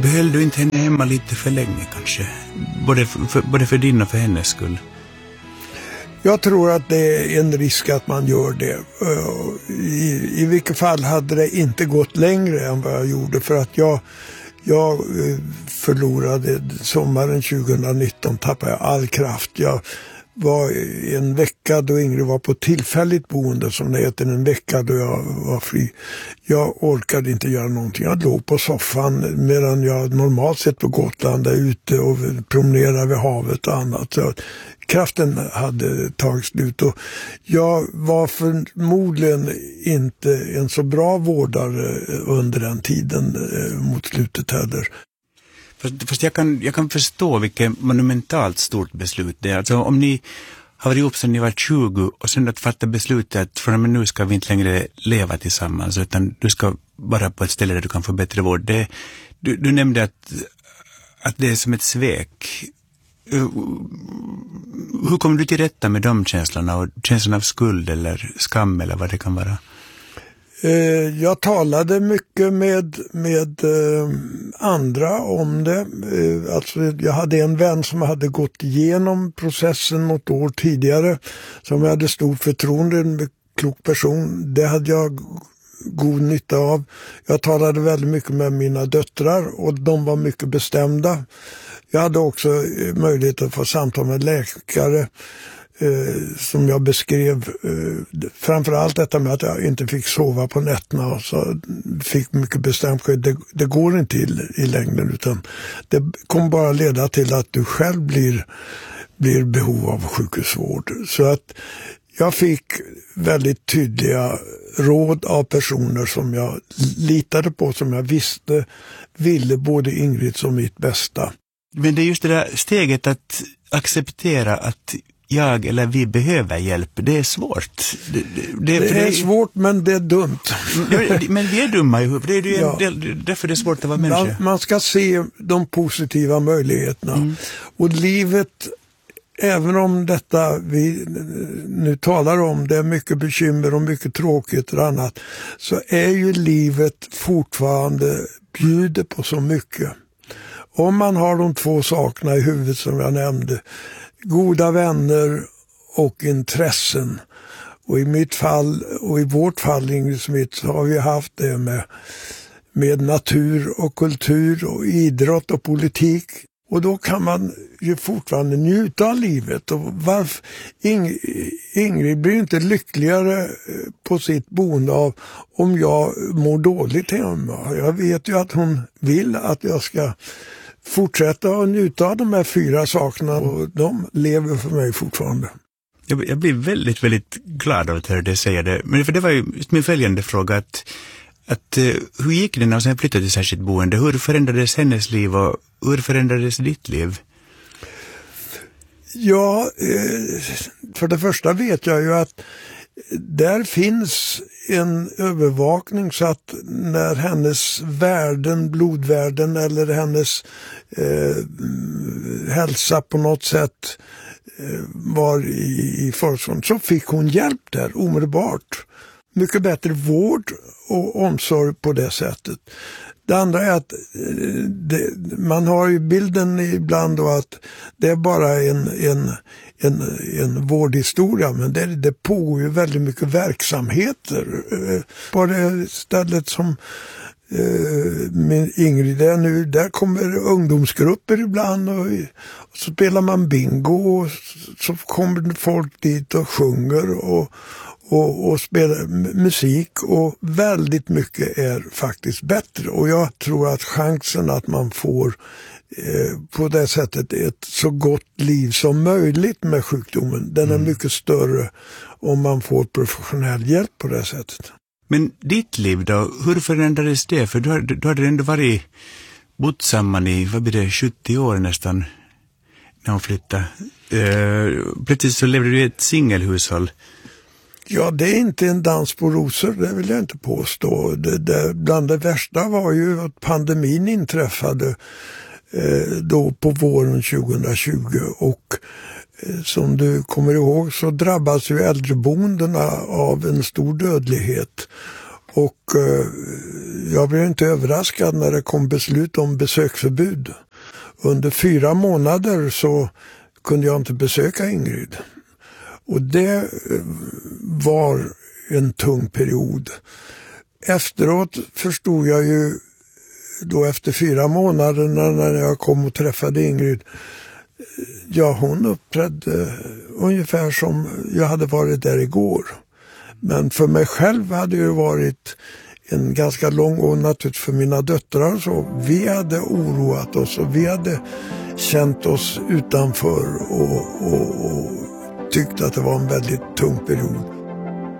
Behöll du inte henne hemma lite för länge kanske? Både för din och för hennes skull? Jag tror att det är en risk att man gör det. I vilket fall hade det inte gått längre än vad jag gjorde, för att jag förlorade sommaren 2019, tappade jag all kraft. Jag var en vecka då Ingrid var på tillfälligt boende, som det heter, en vecka då jag var fri. Jag orkade inte göra någonting. Jag låg på soffan medan jag normalt sett på Gotland är ute och promenerar vid havet och annat. Så kraften hade tagit slut och jag var förmodligen inte en så bra vårdare under den tiden mot slutet heller. Fast jag kan förstå vilket monumentalt stort beslut det är. Alltså om ni har varit ihop sedan ni var 20 och sen att fatta beslutet att från och med nu ska vi inte längre leva tillsammans, utan du ska vara på ett ställe där du kan få bättre vård. Du nämnde att det är som ett svek. Hur kommer du till rätta med de känslorna och känslan av skuld eller skam eller vad det kan vara? Jag talade mycket med andra om det. Alltså, jag hade en vän som hade gått igenom processen något år tidigare, som jag hade stor förtroende, en klok person. Det hade jag god nytta av. Jag talade väldigt mycket med mina döttrar och de var mycket bestämda. Jag hade också möjlighet att få samtal med läkare som jag beskrev, framförallt detta med att jag inte fick sova på nätterna, och så fick mycket bestämt det går inte i längden, utan det kommer bara leda till att du själv blir behov av sjukhusvård. Så att jag fick väldigt tydliga råd av personer som jag litade på, som jag visste ville både Ingrids och mitt bästa. Men det är just det där steget att acceptera att jag eller vi behöver hjälp. Det är svårt. Det är svårt, men det är dumt. Men vi är dumma i huvudet. Det är ju därför det är svårt att vara människa. Man ska se de positiva möjligheterna. Mm. Och livet, även om detta vi nu talar om, det är mycket bekymmer och mycket tråkigt och annat, så är ju livet fortfarande bjuder på så mycket. Om man har de två sakerna i huvudet som jag nämnde, goda vänner och intressen. Och i mitt fall och i vårt fall, Ingrid Smith, så har vi haft det med natur och kultur och idrott och politik. Och då kan man ju fortfarande njuta av livet. Och varför Ingrid blir inte lyckligare på sitt boende av om jag mår dåligt hemma. Jag vet ju att hon vill att jag ska fortsätta att njuta av de här 4 sakerna, och de lever för mig fortfarande. Jag blir väldigt, väldigt glad av att höra det säga det. Men för det var ju min följande fråga att hur gick det när hon sen flyttade till särskilt boende? Hur förändrades hennes liv och hur förändrades ditt liv? Ja, för det första vet jag ju att där finns en övervakning, så att när hennes värden, blodvärden eller hennes hälsa på något sätt var i förstånd, så fick hon hjälp där omedelbart. Mycket bättre vård och omsorg på det sättet. Det andra är att man har ju bilden ibland då att det är bara en vårdhistoria, men det pågår ju väldigt mycket verksamheter. På det stället som Ingrid är nu, där kommer ungdomsgrupper ibland och så spelar man bingo och så kommer folk dit och sjunger och spelar musik, och väldigt mycket är faktiskt bättre. Och jag tror att chansen att man får på det sättet ett så gott liv som möjligt med sjukdomen, den är mycket större om man får professionell hjälp på det sättet. Men ditt liv då, hur förändrades det? För du hade ändå bott samman i, vad blir det, 70 år nästan när hon flyttade. Plötsligt så levde du i ett singelhushåll. Ja, det är inte en dans på rosor, det vill jag inte påstå. Bland det värsta var ju att pandemin inträffade då på våren 2020, och som du kommer ihåg så drabbas ju äldreboendena av en stor dödlighet. Och jag blev inte överraskad när det kom beslut om besöksförbud. Under 4 månader så kunde jag inte besöka Ingrid. Och det var en tung period. Efteråt förstod jag ju då efter 4 månader när jag kom och träffade Ingrid. Ja, hon uppträdde ungefär som jag hade varit där igår. Men för mig själv hade det varit en ganska lång och naturligtvis för mina döttrar så. Vi hade oroat oss och vi hade känt oss utanför och tyckte att det var en väldigt tung period.